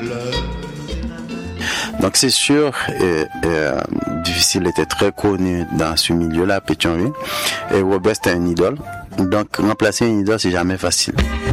Donc c'est sûr, Difficile était très connu dans ce milieu-là, Pétionville. Et Robert c'était un idole. Donc remplacer une idole, c'est jamais facile.